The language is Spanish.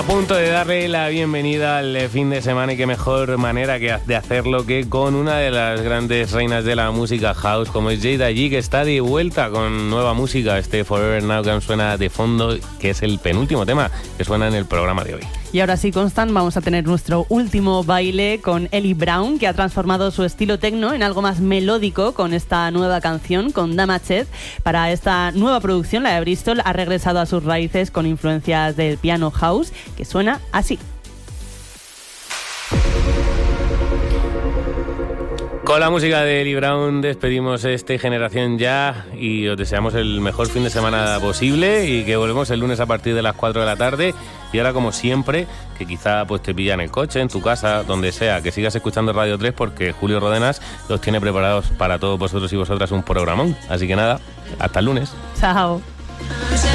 A punto de darle la bienvenida al fin de semana, y qué mejor manera que de hacerlo que con una de las grandes reinas de la música house, como es Jada G, que está de vuelta con nueva música. Este Forever Now que suena de fondo, que es el penúltimo tema que suena en el programa de hoy. Y ahora sí, Constant, vamos a tener nuestro último baile con Ellie Brown, que ha transformado su estilo techno en algo más melódico con esta nueva canción, con Damaged. Para esta nueva producción, la de Bristol ha regresado a sus raíces con influencias del piano house, que suena así. Con la música de Ellie Brown despedimos este Generación Ya y os deseamos el mejor fin de semana posible, y que volvemos el lunes a partir de las 4 de la tarde. Y ahora, como siempre, que quizá pues te pilla en el coche, en tu casa, donde sea, que sigas escuchando Radio 3, porque Julio Rodenas los tiene preparados para todos vosotros y vosotras un programón. Así que nada, hasta el lunes. Chao.